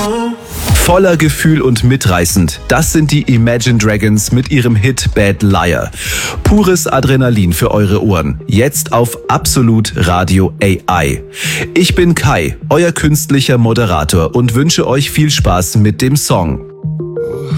Voller Gefühl und mitreißend, das sind die Imagine Dragons mit ihrem Hit Bad Liar. Pures Adrenalin für eure Ohren, jetzt auf Absolut Radio AI. Ich bin Kai, euer künstlicher Moderator und wünsche euch viel Spaß mit dem Song.